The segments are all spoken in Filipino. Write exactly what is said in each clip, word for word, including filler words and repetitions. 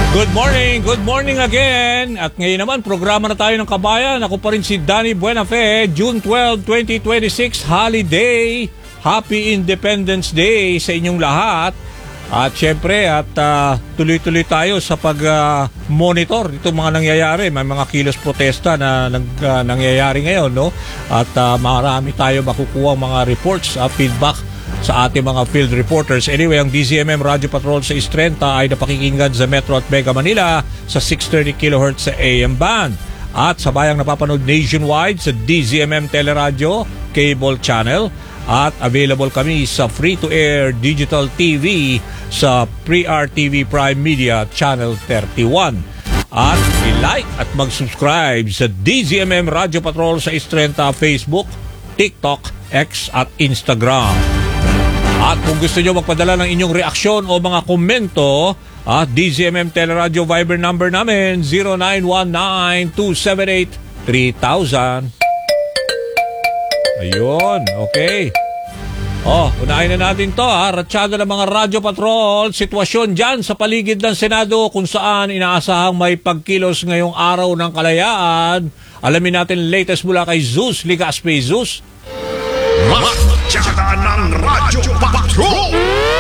Good morning, good morning again. At ngayon naman, programa na tayo ng kabayan. Ako pa rin si Danny Buenafe. June twelfth, twenty twenty-six, holiday. Happy Independence Day sa inyong lahat. At syempre, at uh, tuloy-tuloy tayo sa pag-monitor uh, itong mga nangyayari. May mga kilos protesta na nag, uh, nangyayari ngayon, no? At uh, marami tayo makukuha mga reports, uh, feedback sa ating mga field reporters. Anyway, ang D Z M M Radio Patrol sa Istrenta ay napakinggan sa Metro at Mega Manila sa six thirty kilohertz sa A M band. At sa bayang napapanood nationwide sa D Z M M Teleradio Cable Channel. At available kami sa free-to-air digital T V sa Pre-R T V Prime Media Channel thirty-one. At i-like at mag-subscribe sa D Z M M Radio Patrol sa Istrenta Facebook, TikTok, X at Instagram. At kung gusto nyo magpadala ng inyong reaksyon o mga komento, at D Z M M Teleradio Viber number namin zero nine one nine, two seven eight, three thousand. Ayun, okay. Oh, unahin na natin to ha. Ratsyada ng mga Radio Patrol. Sitwasyon dyan sa paligid ng Senado kung saan inaasahang may pagkilos ngayong araw ng kalayaan. Alamin natin latest mula kay Zeus Ligaspe. Zeus. Ratsyada ng Radio Patrol!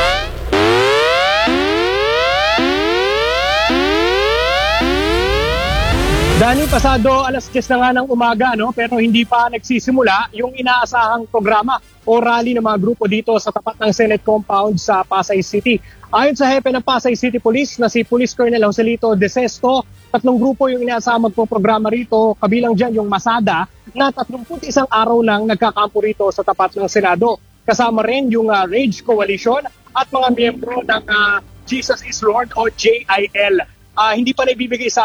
Dani, pasado alas diyes na nga ng umaga, no? Pero hindi pa nagsisimula yung inaasahang programa o rally ng mga grupo dito sa tapat ng Senate compound sa Pasay City. Ayon sa hepe ng Pasay City Police na si Police Colonel Joselito De Sesto, tatlong grupo yung inaasahang magpo-programa rito, kabilang dyan yung Masada na tatlumput isang araw lang nagkakampo rito sa tapat ng Senado. Kasama rin yung uh, Rage Coalition at mga miyembro ng uh, Jesus is Lord o J I L. Uh, hindi pa naibibigay sa